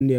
I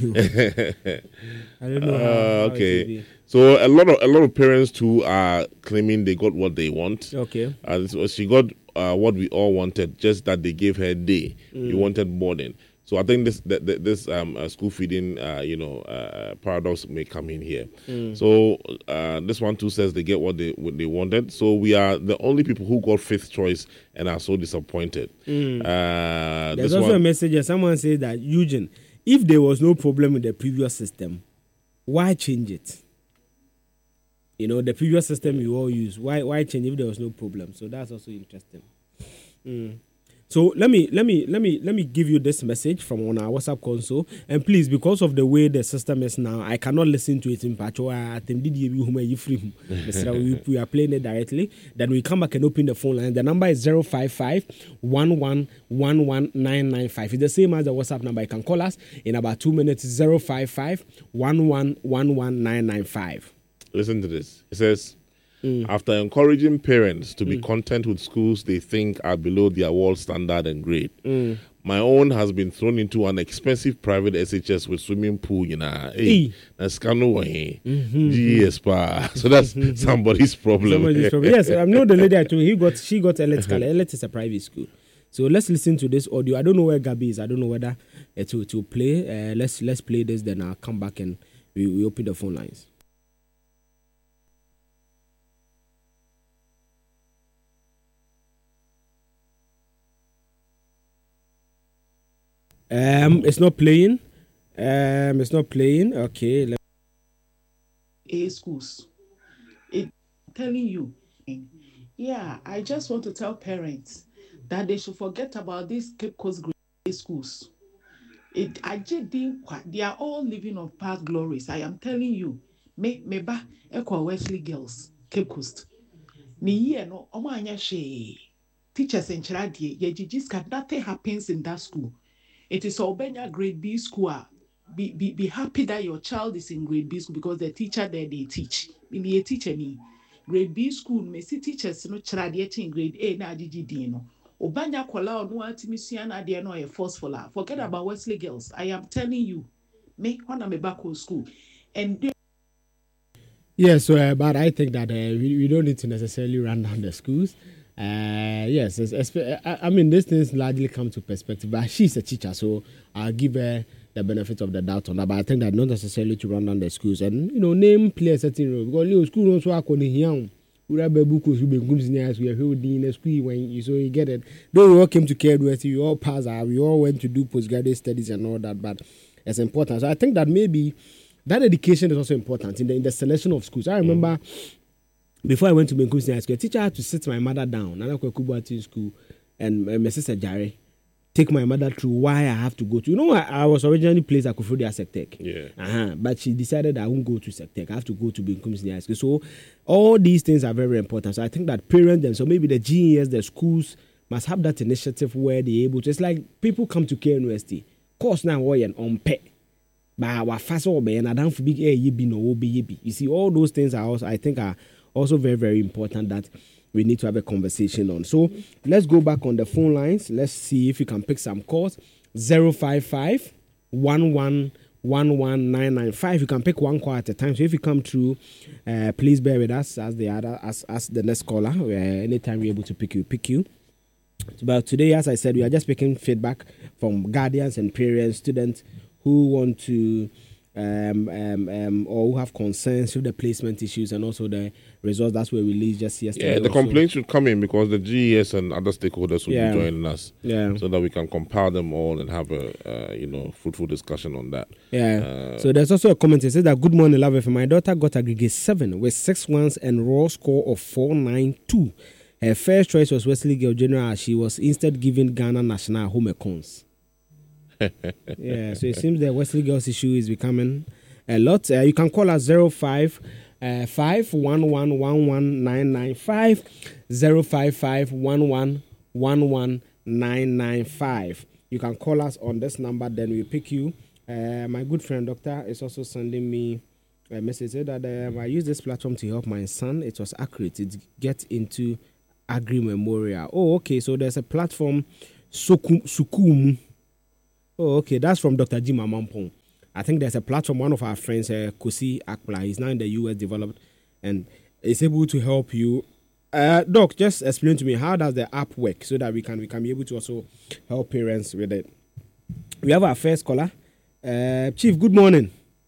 don't know how Okay. it will be. So a lot of parents too are claiming they got what they want. Okay. So she got what we all wanted, just that they gave her a day. We wanted boarding. So I think this school feeding paradox may come in here. So this one too says they get what they wanted. So we are the only people who got fifth choice and are so disappointed. There's also a message. Someone says that Eugene, if there was no problem with the previous system, why change it? You know, the previous system you all use. Why change if there was no problem? So that's also interesting. So let me give you this message from on our WhatsApp console. And please, because of the way the system is now, I cannot listen to it in patcho. We are playing it directly. Then we come back and open the phone line. The number is 055-1111-995. It's the same as the WhatsApp number. You can call us in about 2 minutes. 055-1111-995. Listen to this. It says, after encouraging parents to be content with schools they think are below their world standard and grade, my own has been thrown into an expensive private SHS with swimming pool. That's GS pa. So that's somebody's problem. Yes, I know the lady actually. She got Elliot. Elliot is a private school. So let's listen to this audio. I don't know where Gabby is. I don't know whether to play. Let's play this. Then I'll come back and we open the phone lines. It's not playing. Okay. Schools. It telling you. Yeah, I just want to tell parents that they should forget about these Cape Coast grade schools. They are all living on past glories. I am telling you. Meba Equa Wesley Girls, Cape Coast. No, teachers in Chiradi, nothing happens in that school. It is Albania grade B school. Be happy that your child is in grade B school because the teacher there they teach. Be a teacher me. Grade B school, me see teachers no Chiradi in grade A na GGD no. Obanya kola no atimisiana de no a forceful. Forget about Wesley Girls. I am telling you, make one me back to school. And yes, but I think that we don't need to necessarily run down the schools. Yes, I mean, these things largely come to perspective, but she's a teacher, so I'll give her the benefit of the doubt on that. But I think that not necessarily to run down the schools and, name play a certain role. Because Leo school also are calling here. We have a book who becomes in as we are holding in a school when you get it. Though we all came to KNUST, we all passed, we all went to do postgraduate studies and all that, but it's important. So I think that maybe that education is also important in the selection of schools. I remember before I went to Benkum Senior School, a teacher had to sit my mother down. And I went to school, and my sister Jerry take my mother through why I have to go to. I was originally placed at Kufudia Sectech. Yeah. But she decided I won't go to Sectech. I have to go to Benkum Senior School. So all these things are very, very important. So I think that parents and so maybe the GES, the schools must have that initiative where they're able to. It's like people come to KNUST. Course now on pay. But our fast obey and I don't big you see, all those things are also, I think, are also very, very important that we need to have a conversation on. So let's go back on the phone lines. Let's see if you can pick some calls. 055-1111-995. You can pick one call at a time. So if you come through, please bear with us as the next caller. Anytime we're able to pick you. But today, as I said, we are just picking feedback from guardians and parents, students who want to or who have concerns with the placement issues and also the results that were released just yesterday. Yeah, the complaints should come in because the GES and other stakeholders will be joining us, so that we can compile them all and have a fruitful discussion on that. So there's also a comment that says that good morning, love. If my daughter got aggregate 7 with 6 ones and raw score of 492. Her first choice was Wesley Girl General. She was instead given Ghana National Home Econs. So it seems the Wesley Girls issue is becoming a lot. You can call us 055-1111-995, 055-1111-995. You can call us on this number, then we pick you. My good friend Doctor is also sending me a message that I use this platform to help my son. It was accurate. It gets into Agri Memorial. Oh, okay. So there's a platform, Sukumu. Oh, okay. That's from Dr. Jim Amampong. I think there's a platform, one of our friends, Kosi Akpla, he's now in the US developed and is able to help you. Doc, just explain to me, how does the app work so that we can be able to also help parents with it? We have our first caller. Chief, good morning.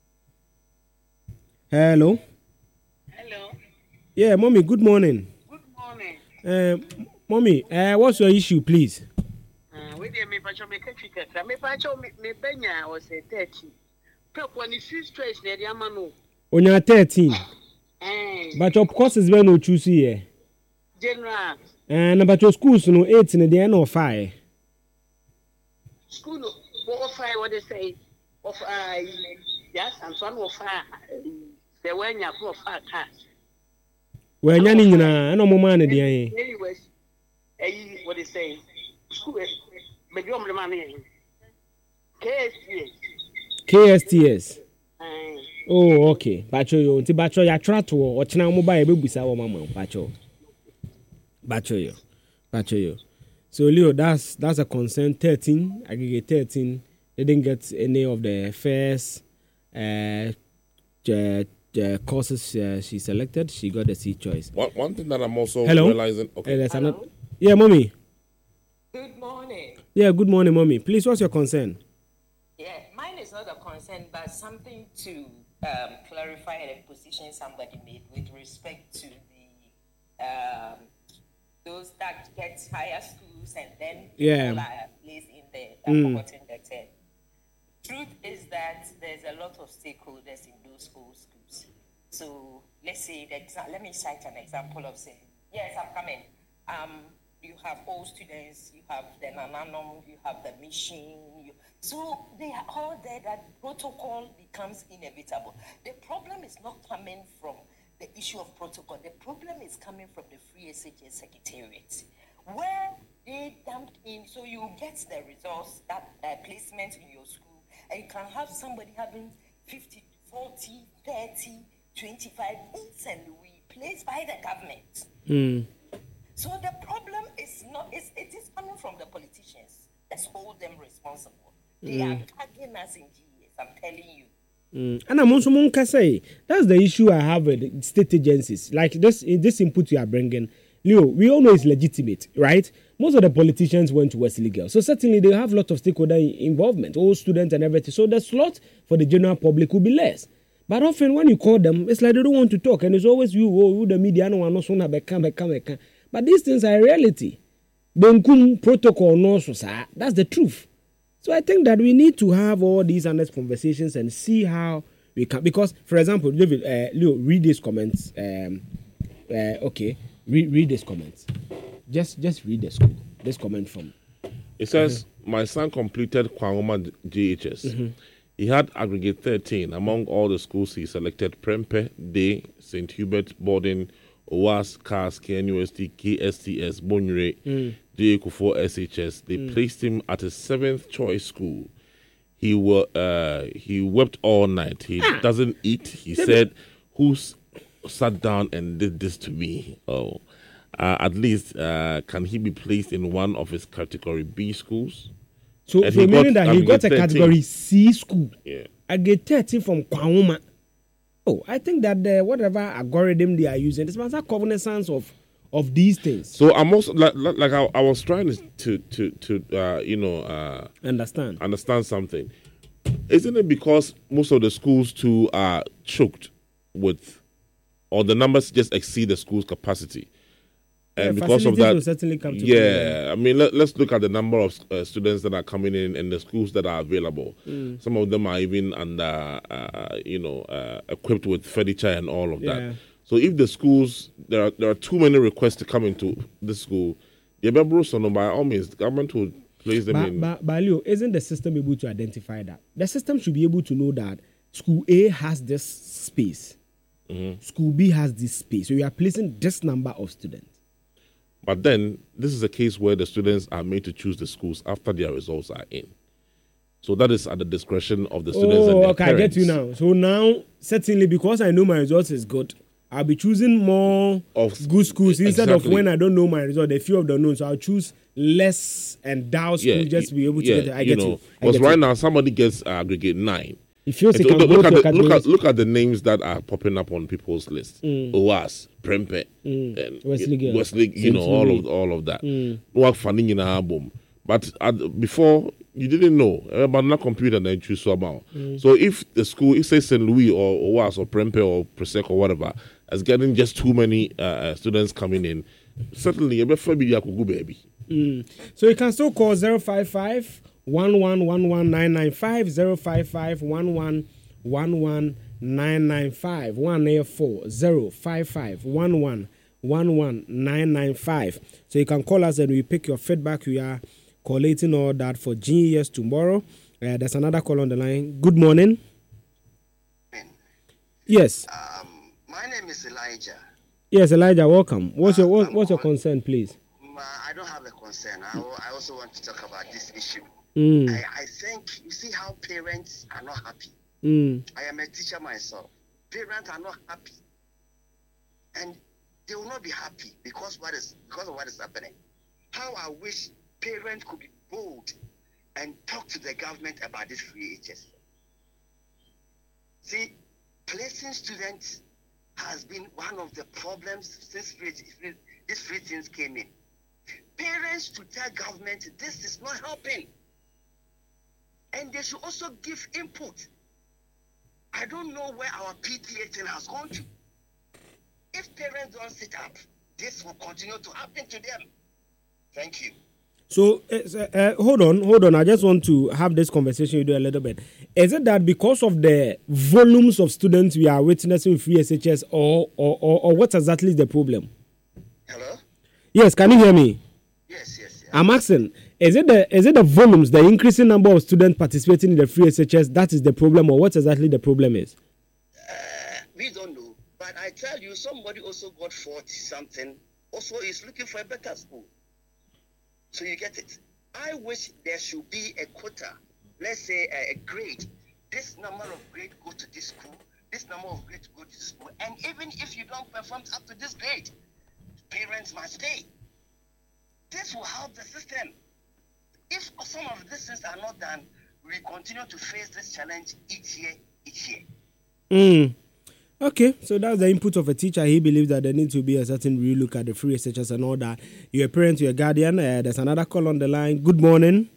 Hello. Hello. Yeah, mommy, good morning. Good morning. Mommy, what's your issue, please? We did me patch me catch it. Me patch me benya was a 30. Pep when you see stress near the amano. On your 13. But of course it's when you choose here. General. And but your schools no 8 in the end of 5. School what fire what they say of yes and one of fire. The when you go fire car. Well, Yanina, no more money, dear. Anyways, what they say. School, maybe I'm the money. KSTS. Oh, okay. Bacho, you Bacho, ya trato, or China mobile baby, our mama, Bacho. Bacho. So, Leo, that's a concern. 13, aggregate 13. They didn't get any of the first courses she selected. She got the C choice. One thing that I'm also realizing. Okay. Yeah, mommy. Good morning. Yeah, good morning, mommy. Please, what's your concern? Yeah, mine is not a concern, but something to clarify a position somebody made with respect to the those that get higher schools and then people are placed in the forgotten the term. Truth is that there's a lot of stakeholders in those old schools. So let's say let me cite an example of saying, yes, I'm coming. You have old students, you have the Nananum, you have the machine. So they are all there, that protocol becomes inevitable. The problem is not coming from the issue of protocol. The problem is coming from the Free SHS Secretariat, where they dumped in, so you get the results, that placement in your school, and you can have somebody having 50, 40, 30, 25 instantly placed by the government. So the problem is not, it is coming from the politicians. Let's hold them responsible. They are tagging us in GS, I'm telling you. And I'm also going to say, that's the issue I have with state agencies. Like this input you are bringing, Leo, we all know it's legitimate, right? Most of the politicians went to Wesley Girls. So certainly they have a lot of stakeholder involvement, all students and everything. So the slot for the general public will be less. But often when you call them, it's like they don't want to talk. And it's always you the media, no one knows when I come. But these things are a reality. Benkum protocol no so that's the truth. So I think that we need to have all these honest conversations and see how we can. Because, for example, David, Leo, read these comments. Okay, read these comments. Just read this comment from. It says, my son completed Kwangoma GHS. He had aggregate 13 among all the schools he selected: Prempe, Day, St. Hubert, Borden, OAS, CAS, KNUST, KSTS, Bonyere, J. Kufuor SHS. They placed him at a 7th choice school. He wept all night. He doesn't eat. He said, "Who sat down and did this to me?" Oh, at least can he be placed in one of his category B schools? So meaning that he got a 13. Category C school. Yeah, I get 13 from Kwangoma. Oh, I think that whatever algorithm they are using, this must have cognizance of these things. So I'm also like I was trying to understand something. Isn't it because most of the schools too are choked with, or the numbers just exceed the school's capacity? And because of that, I mean, let's look at the number of students that are coming in and the schools that are available. Some of them are even under, equipped with furniture and all of that. So if the schools, there are too many requests to come into the school, by all means, the government will place them in. But Leo, isn't the system able to identify that? The system should be able to know that school A has this space, school B has this space. So you are placing this number of students. But then, this is a case where the students are made to choose the schools after their results are in. So that is at the discretion of the students and their parents. I get you now. So now, certainly, because I know my results is good, I'll be choosing more Of good schools instead of exactly. when I don't know my result, a few of the unknowns. So I'll choose less endowed schools just to be able to get it. I get you. Because right now somebody gets aggregate 9. If you And can so go to academies, look at the names that are popping up on people's lists. OAS, Prempe, and Wesley Girls, Wesley, Saint Louis. all of that. Work funding in our album. But before you didn't know about not computer then choose so about. So if the school, if say St. Louis or OAS or Prempe or Presec or whatever, is getting just too many students coming in, certainly a baby. So you can still call 055 1111995 055 1111995 184 055 1111995. So you can call us and we pick your feedback. We are collating all that for GES tomorrow. There's another call on the line. Good morning. Yes. My name is Elijah. Yes, Elijah. Welcome. What's your concern, please? I don't have a concern. I also want to talk about this issue. I think you see how parents are not happy. I am a teacher myself. Parents are not happy, and they will not be happy because of what is happening. How I wish parents could be bold and talk to the government about this free HS. See, placing students has been one of the problems since these free things came in. Parents to tell government this is not helping, and they should also give input. I don't know where our PTA thing has gone to. If parents don't sit up, this will continue to happen to them. Thank you. So, hold on. I just want to have this conversation with you a little bit. Is it that because of the volumes of students we are witnessing with free SHS, or what exactly is the problem? Hello? Yes, can you hear me? Yes. I'm asking, is it the volumes, the increasing number of students participating in the free SHS, that is the problem, or what exactly the problem is? We don't know. But I tell you, somebody also got 40 something, also is looking for a better school. So you get it. I wish there should be a quota, let's say a grade. This number of grade go to this school, this number of grade go to this school. And even if you don't perform up to this grade, parents must stay. This will help the system. If some of these things are not done, we continue to face this challenge each year. Okay, so that's the input of a teacher. He believes that there needs to be a certain relook at the free SHS and all that. You're a parent, you're a guardian. There's another call on the line. Good morning.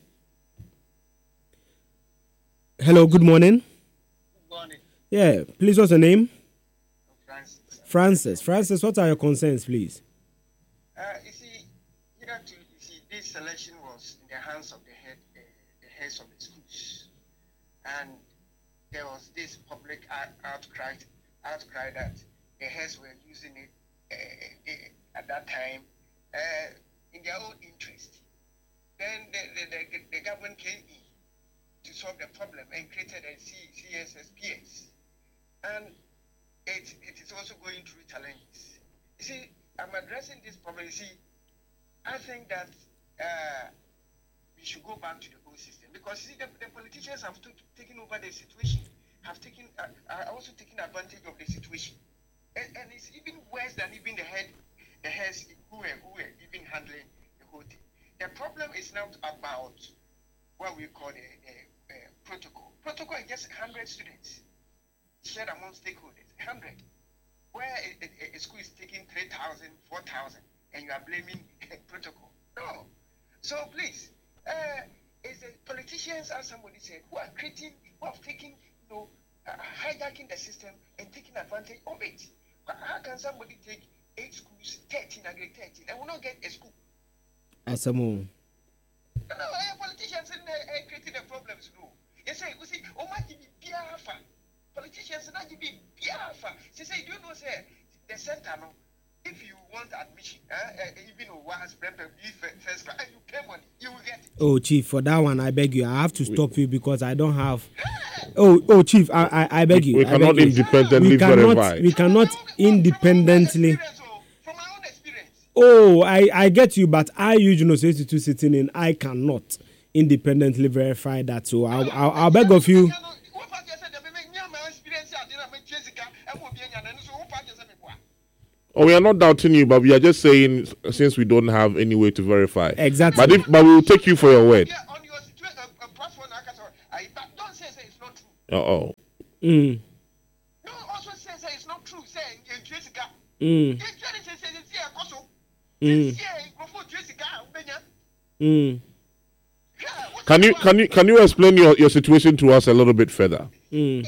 Hello, good morning. Good morning. Yeah, please, what's your name? Francis. Francis, what are your concerns, please? You see, this selection was in the hands of the heads of the schools, and there was this public outcry that the heads were using it at that time in their own interest. Then the government came in to solve the problem and created a CSSPS, and it is also going through challenges. You see, I'm addressing this problem. You see, I think that we should go back to the old system, because see, the politicians have taken over the situation, are also taking advantage of the situation, and it's even worse than even the heads who were even handling the whole thing. The problem is not about what we call a protocol. Protocol is just 100 students shared among stakeholders, 100. Where a school is taking 3,000, 4,000, and you are blaming protocol. No. So please, it's the politicians, as somebody said, who have taken, hijacking the system and taking advantage of it. How can somebody take 8 schools, 13, and grade 13, and will not get a school? Asamu. No, politicians creating the problems. No. You say, politicians not give me biafa. She say, do you know, say, the center, no, if you want admission, even once, first, and you pay money, you will get it. Oh, Chief, for that one, I beg you, I have to stop you because I don't have. Oh, Chief, I beg you. We cannot independently verify. We cannot independently. From my own experience. Oh, I get you, but I usually say to sitting in, I cannot independently verify that. So I'll beg of you. Oh, we are not doubting you, but we are just saying since we don't have any way to verify. Exactly. But we will take you for your word. Yeah, on your situation, platform, don't say it's not true. Oh. Mm. No, also say it's not true. Say Jessica. Mm. Can you explain your situation to us a little bit further? Mm.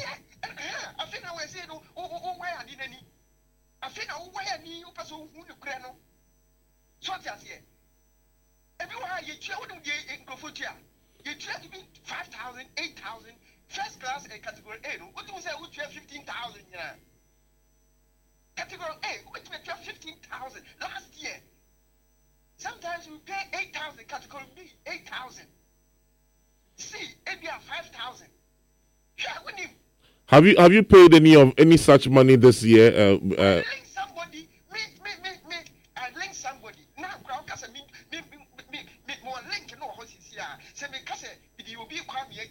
You try to be 5,000, 8,000, first class category A. What do we say? We try 15,000, yeah. Category A, we try 15,000 last year. Sometimes we pay 8,000. Category B, 8,000. C, maybe 5,000. Yeah, with him. Have you paid any such money this year? Link somebody, I link somebody. Now, crowd can me more link no horses here. Say me case you will be quite me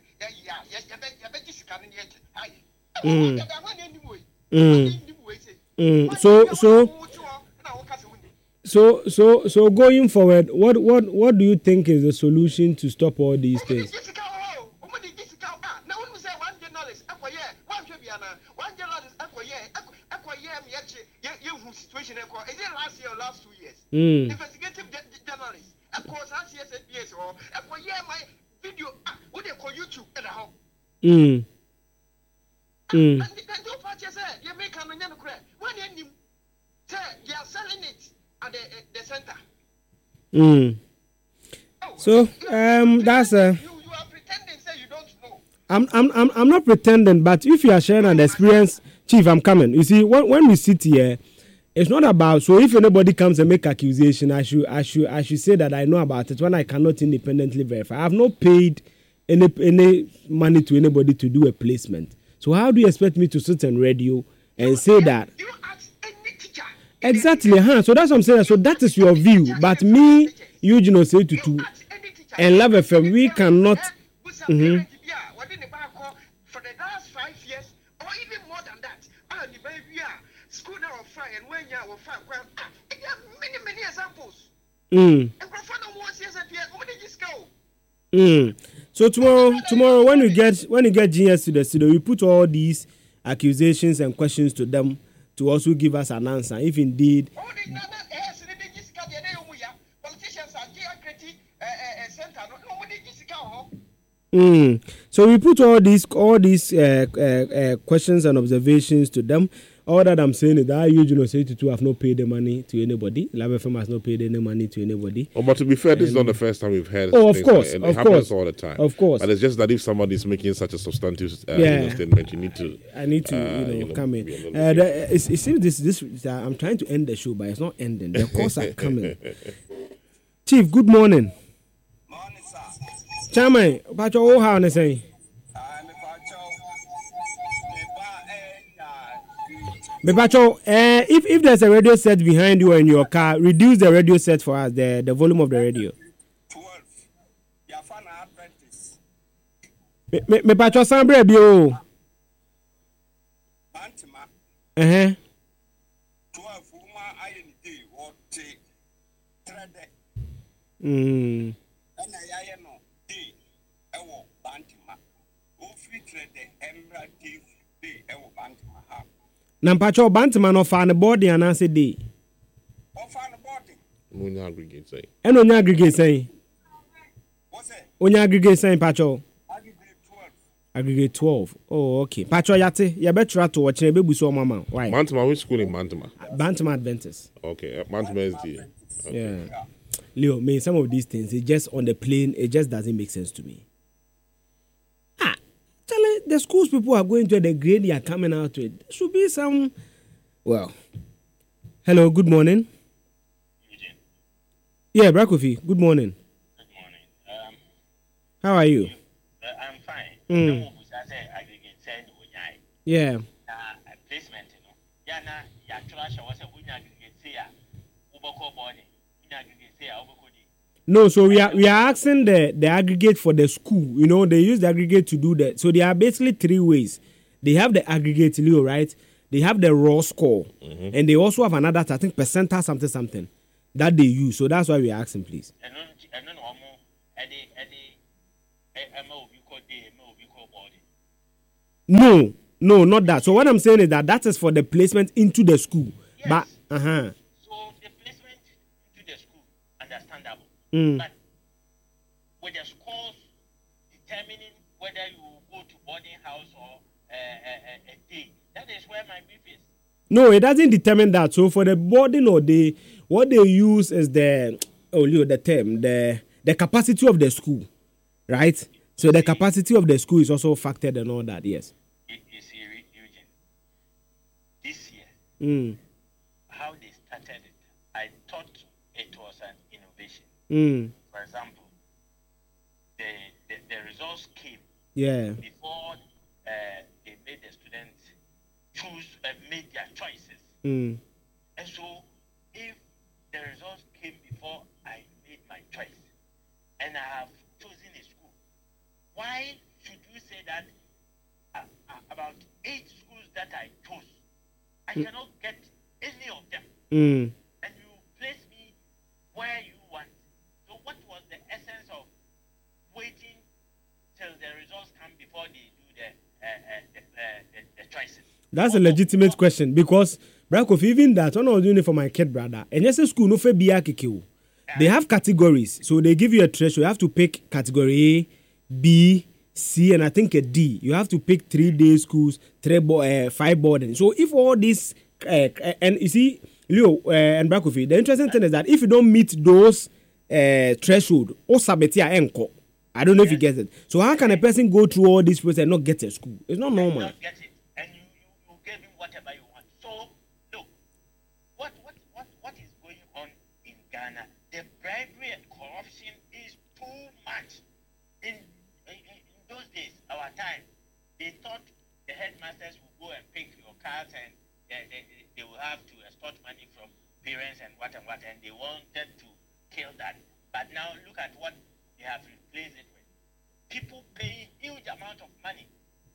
So going forward, what do you think is the solution to stop all these things? Situation is it last year or last 2 years? Investigative journalists, of course, CSBS or my video, what they call YouTube at home. And the two parties said, you make a man when you say they are selling it at the center. So that's you are pretending say you don't know. I'm not pretending, but if you are sharing an experience, Chief, I'm coming. You see, when we sit here, it's not about, so if anybody comes and make accusation, I should say that I know about it when I cannot independently verify. I have not paid any money to anybody to do a placement. So how do you expect me to sit on radio and say that? You ask any teacher. Exactly, So that's what I'm saying. So that is your view. But me, Eugene Osetutu, and Love FM, we cannot. For the last 5 years, or even more than that, school now of fire and when you are fire, there are many examples. And So tomorrow when you get genius to the studio, we put all these accusations and questions to them to also give us an answer if indeed. So we put all these questions and observations to them. All that I'm saying is that Eugene Osetutu have not paid the money to anybody. Love FM has not paid any money to anybody. Oh, but to be fair, this is not the first time we've heard. Oh, of course, it of happens course, all the time. Of course, but it's just that if somebody is making such a substantive statement, you need to. I need to, come in. It seems this. I'm trying to end the show, but it's not ending. The calls are coming. Chief, good morning. Morning, sir. Chairman, about your how are saying? Bebacho, if there's a radio set behind you or in your car, reduce the radio set for us, the volume of the radio. 12. Your fan apprentice. Bebacho, Sambre bio. Bantima. 12 Uma IND or T. Trade. Mm. And I know D. Ewo Bantima. Free trade Embra D. Ewo Bantima. Nampacho Bantman of an body and answer day. Of an body. When aggregate say. And on aggregate saying. What's it? On aggregate saying, Pacho. Aggregate 12. Aggregate 12. Oh, okay. Pacho Yate, you better to watch a baby so mama. Why? Bantama, which school in Bantama? Bantama Adventist. Okay, Bantama is the. Okay. Yeah. Leo, me, some of these things, it just on the plane, it just doesn't make sense to me. The schools people are going to, the grade they are coming out with. There should be some. Well, hello, good morning. Eugene. Yeah, Brakofi, good morning. Good morning. How are you? I'm fine. Yeah. Placement, you know. Yana, ya trash was a winner aggregate say, Ubako body, winner aggregate say, Ubakodi. No, so we are asking the aggregate for the school. You know, they use the aggregate to do that. So there are basically 3 ways. They have the aggregate, Leo, right? they have the raw score, and they also have another, I think, percentile something that they use. So that's why we're asking, please. No, not that. So what I'm saying is that is for the placement into the school. Yes. But So the placement into the school, understandable. But with the scores determining whether you will go to boarding house or a day, that is where my beef is. No, it doesn't determine that. So for the boarding or day, what they use is the capacity of the school, right? So the capacity of the school is also factored and all that. Yes. You see, Eugene, this year, how they started it, I thought it was an innovation. For example, the results came before they made the students choose and make their choices. And so, if the results came before I made my choice, and I have chosen a school, why should you say that about 8 schools that I chose, I cannot get any of them, and you place me where you want? So what was the essence of waiting till the results come before they do the choices? That's a legitimate question, because Brakoff, even that when I was doing it for my kid brother, and yes, school no fair. They have categories, so they give you a threshold. You have to pick category A, B, C, and I think a D. You have to pick 3-day schools, 5 boarding. So if all these and you see, Leo and Brakoff, the interesting thing is that if you don't meet those threshold, or sabetia enko, I don't know if you get it. So how can a person go through all this process and not get a school? It's not normal. Not get it, and you gave him whatever you want. So look, what is going on in Ghana? The bribery and corruption is too much. In those days, our time, they thought the headmasters would go and pick your cards and they will have to extort money from parents and what, and they wanted to kill that. But now look at what they have replaced it with. People paying huge amount of money.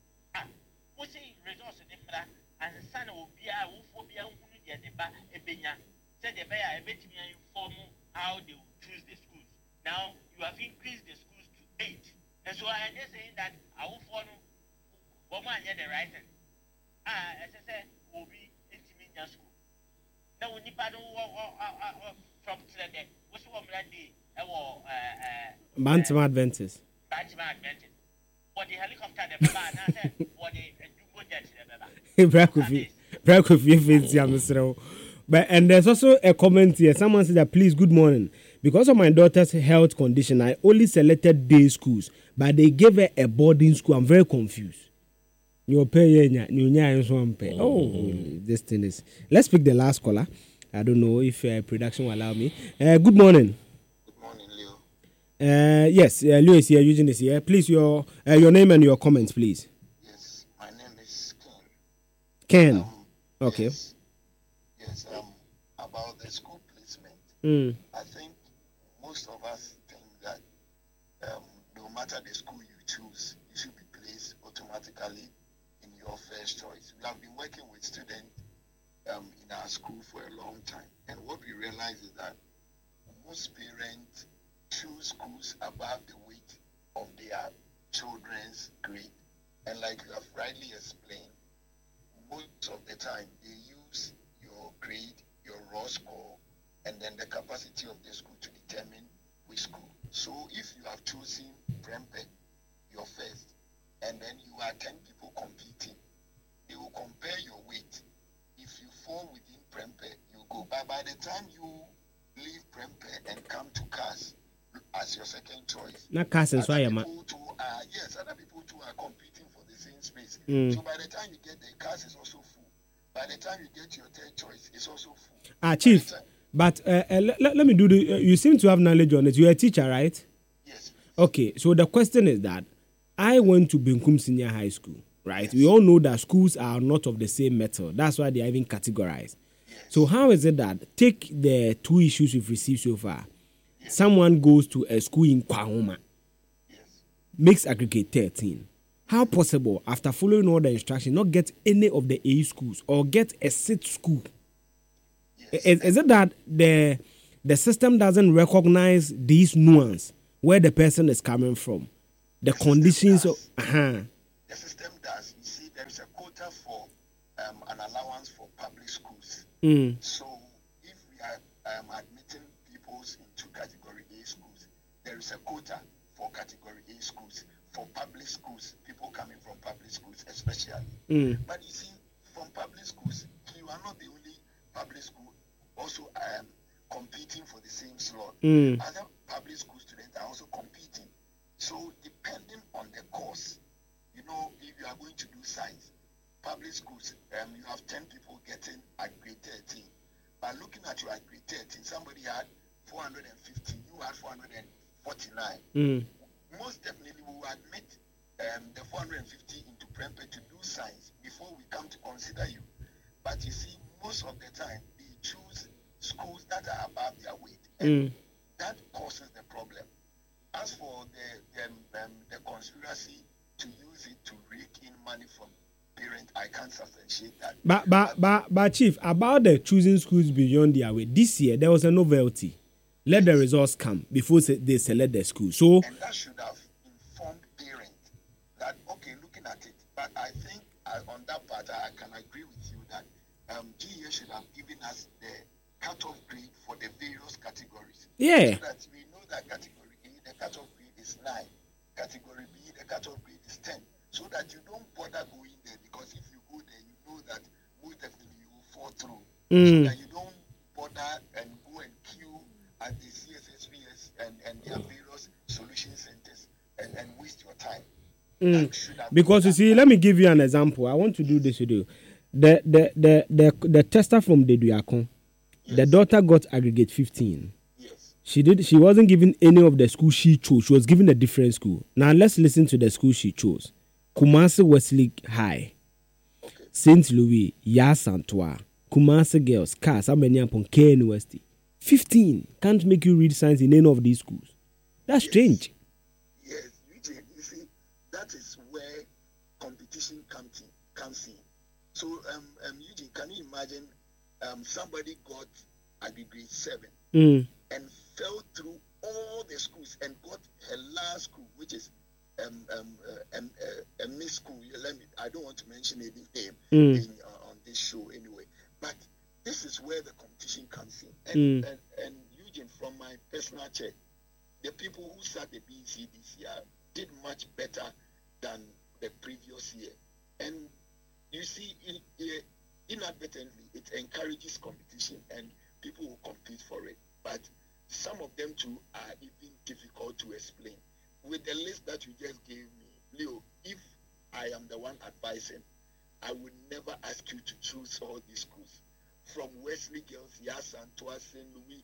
We see results in the and the son will be a phobia who did the bar a benya. Said the bear a bit inform how they will choose the schools. Now you have increased the schools to 8. And so I am just saying that I will follow woman the right hand. As I said, will be intimate school. Now we need pardon from today. What's one day? Bantam Adventist. For the helicopter, the for the Brakoff, but and there's also a comment here. Someone said that, please, good morning. Because of my daughter's health condition, I only selected day schools, but they gave her a boarding school. I'm very confused. Oh, this thing is. Let's pick the last caller. I don't know if production will allow me. Good morning. Good morning, Leo. Yes, Leo is here. Eugene is here. Please, your name and your comments, please. Yes, my name is Ken. Ken. Okay. Yes. About the school placement. I think most of us think that no matter the school you choose, you should be placed automatically in your first choice. We have been working with students in our school for a long time, and what we realize is that most parents choose schools above the weight of their children's grade. And like you have rightly explained, most of the time they use your grade, your raw score, and then the capacity of the school to determine which school. So if you have chosen Prempeh, your first, and then you are 10 people competing, they will compare your weight. If you fall within Prempeh, you go. But by the time you leave Prempeh and come to CAS as your second choice, not CAS and other people too are competing for the same space. So by the time you get there, CAS is also full. By the time you get your third choice, it's also full. Chief, but let me do the. You seem to have knowledge on it. You're a teacher, right? Yes. Okay, so the question is that I went to Benkum Senior High School, right? Yes. We all know that schools are not of the same metal. That's why they are even categorized. Yes. So how is it that, take the 2 issues we've received so far, someone goes to a school in Kwahoma, makes aggregate 13. How possible, after following all the instructions, not get any of the A schools or get a sit school? Is it that the system doesn't recognize these nuance where the person is coming from, the conditions of? The system does. You see, there is a quota for an allowance for public schools. So if we are admitting people into category A schools, there is a quota for category A schools. For public schools, people coming from public schools especially. But you see, from public schools, you are not the only public school also competing for the same slot. Other public school students are also competing. So depending on the course, you know, if you are going to do science, public schools, you have 10 people getting a grade 13. By looking at your grade 13, somebody had 450, you had 449. Most definitely we will admit the 450 into Prempeh to do science before we come to consider you. But you see, most of the time, they choose schools that are above their weight. And that causes the problem. As for the conspiracy to use it to rake in money from parents, I can't substantiate that. But Chief, about the choosing schools beyond their weight, this year there was a novelty. Let the results come before they select the school. So, and that should have informed parents that, okay, looking at it. But I think on that part, I can agree with you that GEA should have given us the cutoff grade for the various categories. Yeah. So that we know that category A, the cutoff grade is 9. Category B, the cutoff grade is 10. So that you don't bother going there, because if you go there, you know that most definitely you will fall through. So that you don't bother and go and queue at the CSSVS and their various solution centers and waste your time. Because you see, let me give you an example. I want to do this with you. The tester from the Duakon, the daughter got aggregate 15. Yes. She wasn't given any of the school she chose. She was given a different school. Now let's listen to the school she chose. Kumasi Wesley High, Okay. St. Louis, Yasantua, Kumasi Girls, Cass, Ameniapon, K University. 15 can't make you read science in any of these schools. That's strange. Yes, Eugene, you see, that is where competition comes in. So, Eugene, can you imagine somebody got aggregate 7 and fell through all the schools and got her last school, which is a miss school. I don't want to mention any name on this show anyway, but this is where the competition comes in. And Eugene, from my personal check, the people who sat the BEC this year did much better than the previous year. And you see, inadvertently, it encourages competition and people will compete for it. But some of them too are even difficult to explain. With the list that you just gave me, Leo, if I am the one advising, I would never ask you to choose all these schools. From Wesley Girls, Yasantua, St. Louis.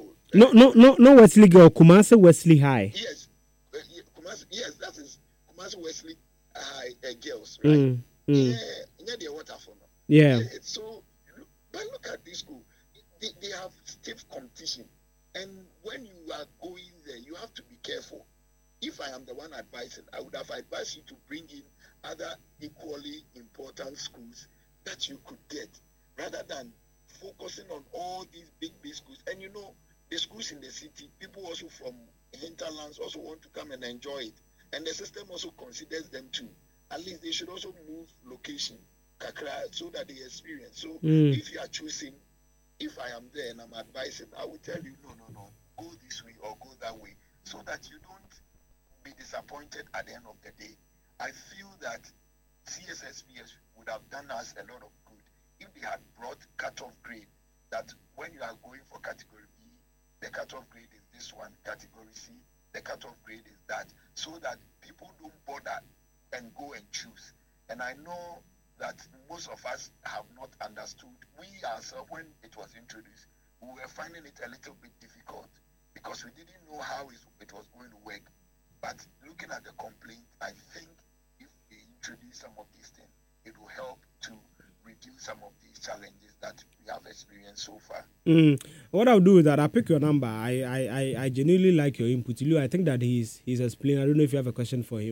No Wesley Girl, Kumasi Wesley High. Yes, yes, that is Kumasi Wesley High Girls, right? Yeah, the water for now. Yeah. So, but look at this school. They have stiff competition, and when you are going there, you have to be careful. If I am the one advising, I would have advised you to bring in other equally important schools that you could get, rather than focusing on all these big schools. And you know, the schools in the city, people also from hinterlands also want to come and enjoy it. And the system also considers them too. At least they should also move location, Kakra, so that they experience. So if you are choosing, if I am there and I'm advising, I will tell you, no, go this way or go that way, so that you don't be disappointed at the end of the day. I feel that CSSVS would have done us a lot of good if they had brought cutoff grade, that when you are going for category B, the cutoff grade is this one, category C, the cutoff grade is that, so that people don't bother and go and choose. And I know that most of us have not understood. We ourselves, when it was introduced, we were finding it a little bit difficult because we didn't know how it was going to work. But looking at the complaint, I think if they introduce some of these things, it will help to reduce some of these challenges that we have experienced so far. What I'll do is that I'll pick your number. I genuinely like your input. Lou, I think that he's explaining. I don't know if you have a question for him.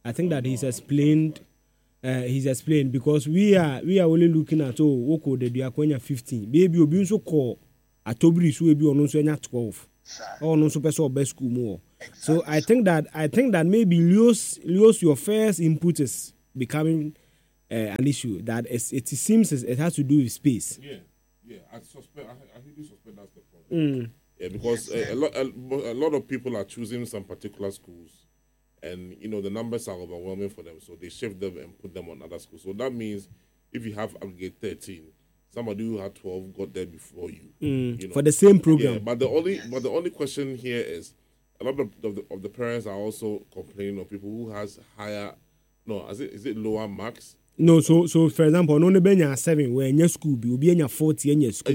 I think that he's explained. He's explained because we are only looking at woko the diakonya 15. Baby obi nso call atobri so ebi ono nso enya 12. Oh no so person best school more. So I think that maybe Leo's your first input is becoming an issue that it seems it has to do with space. Yeah. I really suspect that's the problem. Yeah, because a lot of people are choosing some particular schools, and the numbers are overwhelming for them, so they shift them and put them on other schools. So that means if you have aggregate 13, somebody who had 12 got there before you. For the same program. Yeah, but the only question here is a lot of the parents are also complaining of people who has higher. No, is it lower marks? No, so for example, no benya 7 where in your school be obi enya 40 in your school.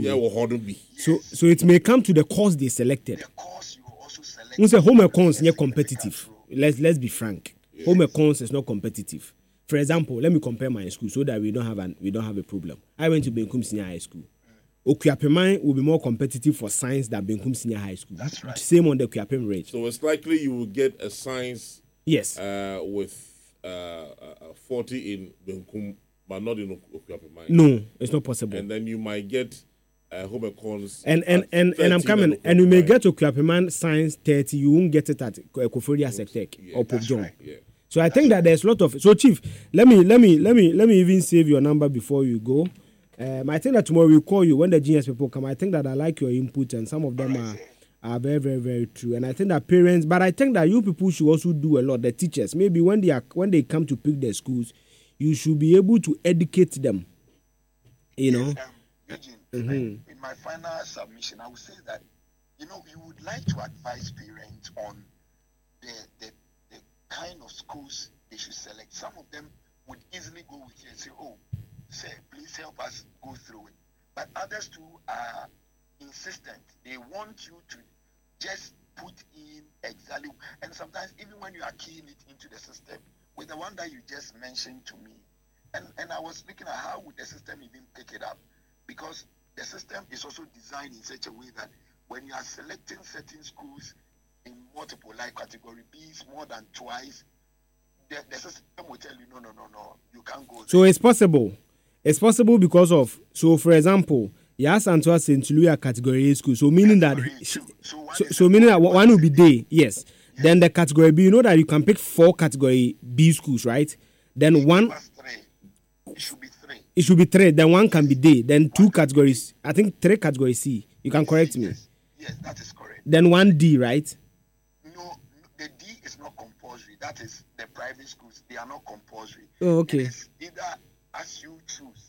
So it may come to the course they selected. The course you also select. We say home econs is competitive. Let's be frank. Yes. Home econs is not competitive. For example, let me compare my school so that we don't have a problem. I went to Benkum Senior High School. Okuapemai will be more competitive for science than Benkum Senior High School. That's right. Same on the Okuapem range. So it's likely you will get a science. Yes. With 40 in Benkum, but not in Okuapemai. No, it's not possible. And then you might get home econs. And I'm coming. And you may get Okuapemai science 30. You won't get it at Koforia Sectech or Pope John. Right, yeah. So I think that there's a lot of. So Chief, let me even save your number before you go. I think that tomorrow we'll call you when the genius people come. I think that I like your input, and some of them are very, very, very true. And I think that parents, but I think that you people should also do a lot. The teachers, maybe when they come to pick their schools, you should be able to educate them. Eugene, in my final submission, I would say that we would like to advise parents on the kind of schools they should select. Some of them would easily go with you and say, please help us go through it. But others too are insistent. They want you to just put in exactly, and sometimes even when you are keying it into the system, with the one that you just mentioned to me, and I was looking at how would the system even pick it up, because the system is also designed in such a way that when you are selecting certain schools in multiple, like category B's more than twice, the system will tell you, no, you can't go there. So it's possible. It's possible because of, so for example, yes, and to us in Tuluya category A school. So meaning category that, so meaning that one will be day, yes. Then the category B, you know that you can pick 4 category B schools, right? Then one, it should be 3. It should be 3. Then one can be day. Then 2 categories. I think 3 category C. You can correct me. Yes, that is correct. Then 1 D, right? No, the D is not compulsory. That is the private schools. They are not compulsory. Oh, okay. It's either as you choose.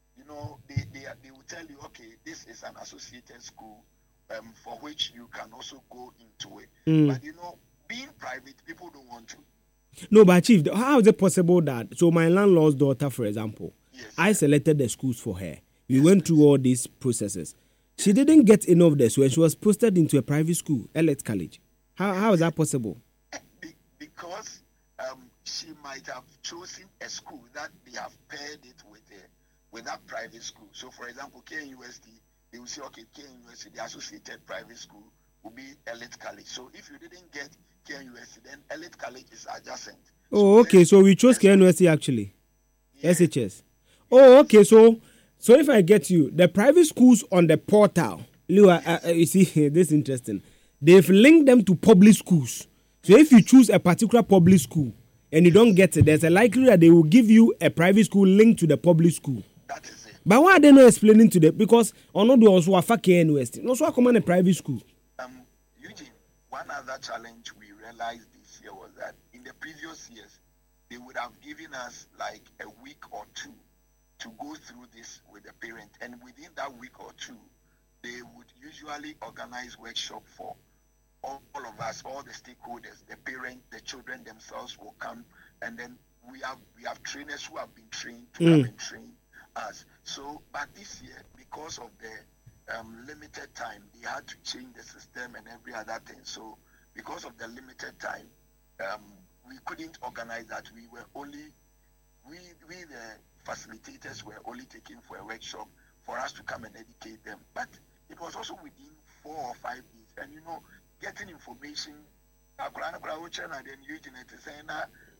They will tell you, okay, this is an associated school for which you can also go into it. But being private, people don't want to. No, but Chief, how is it possible that, so my landlord's daughter, for example, yes, I selected the schools for her. We went through all these processes. She didn't get enough there, so she was posted into a private school, Elliott College. How is that possible? Because she might have chosen a school that they have paired it with that private school. So, for example, KNUST, they will say, okay, KNUST, the associated private school, will be Elliott College. So, if you didn't get KNUST, then Elliott College is adjacent. Oh, okay. So we chose KNUST actually. Yeah. SHS. Oh, okay. So if I get you, the private schools on the portal, you see, this is interesting. They've linked them to public schools. So if you choose a particular public school and you don't get it, there's a likelihood that they will give you a private school linked to the public school. That is it. But why are they not explaining to them? Because on also a KNUST, also a common a private school. Eugene, one other challenge we realized this year was that in the previous years, they would have given us like a week or 2 to go through this with the parent. And within that week or 2, they would usually organize workshop for all of us, all the stakeholders, the parent, the children themselves will come, and then we have trainers who have been trained to come and train us. So, but this year, because of the limited time, they had to change the system and every other thing. So, because of the limited time, we couldn't organize that. We were only, we the facilitators were only taken for a workshop for us to come and educate them. But it was also within 4 or 5 days, and getting information. Then Eugene is saying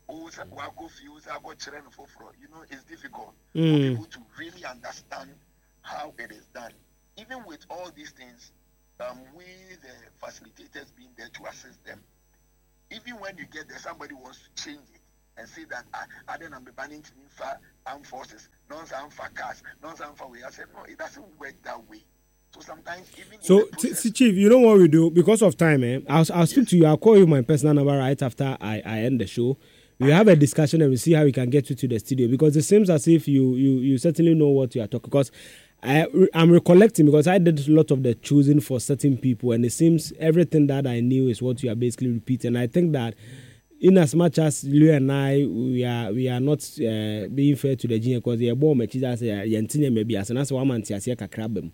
it's difficult for people to really understand how it is done. Even with all these things, we, the facilitators, being there to assist them. Even when you get there, somebody wants to change it and say that I don't am banning for armed forces, non-arm for cars, non-arm for way. I said, no, it doesn't work that way. So sometimes even Chief, you know what we do because of time, I'll speak to you. I'll call you my personal number right after I end the show. We have a discussion and we see how we can get you to the studio, because it seems as if you certainly know what you are talking. Because I'm recollecting, because I did a lot of the choosing for certain people, and it seems everything that I knew is what you are basically repeating. I think that in as much as Leo and I, we are not being fair to the junior, because they are born maybe as an answer one man crab.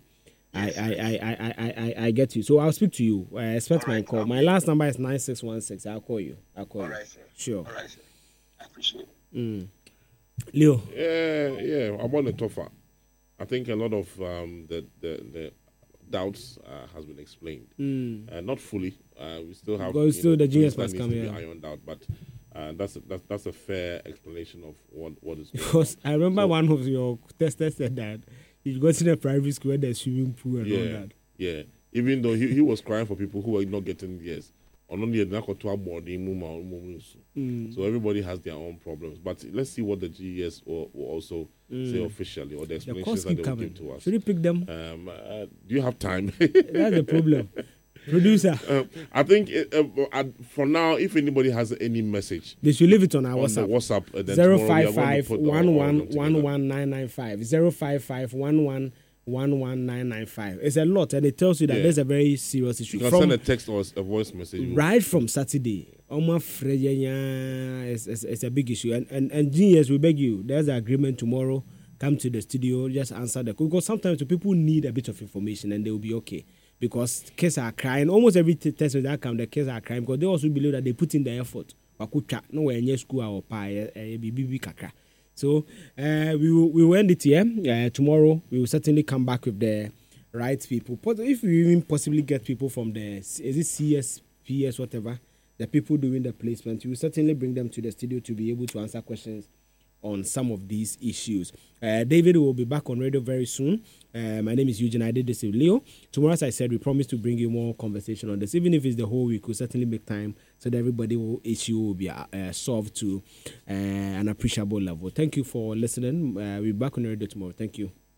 I get you. So I'll speak to you. Expect my call. My last number is 9616. I'll call you. All right, sir. Sure. All right, sir. I appreciate it. Leo. Yeah. I'm on the toffer. I think a lot of the doubts has been explained. Not fully. We still have. Because still the genius must come here. Ironed out, but that's a fair explanation of what is going because on. I remember one of your testers said that he got in a private school where there's swimming pool and all that. Yeah. Even though he was crying for people who were not getting yes. So everybody has their own problems. But let's see what the GES will also say officially, or the explanations that they will give to us. Should we pick them? Do you have time? That's the problem. Producer. I think for now, if anybody has any message, they should leave it on our WhatsApp. The WhatsApp. 055 1111995. 055 1111995. It's a lot, and it tells you that there's a very serious issue. You can send a text or a voice message. Right from Saturday. It's a big issue. And genius, we beg you, there's an agreement tomorrow. Come to the studio, just answer the call. Because sometimes the people need a bit of information and they will be okay. Because kids are crying. Almost every test that comes, the kids are crying because they also believe that they put in the effort. No way in school or kakra. So we will end it here. Tomorrow we will certainly come back with the right people. But if we even possibly get people from the CSPS, whatever, the people doing the placement, we will certainly bring them to the studio to be able to answer questions on some of these issues. David will be back on radio very soon. My name is Eugene. I did this with Leo. Tomorrow, as I said, we promise to bring you more conversation on this. Even if it's the whole week, we'll certainly make time so that everybody's issue will be solved to an appreciable level. Thank you for listening. We'll be back on the radio tomorrow. Thank you.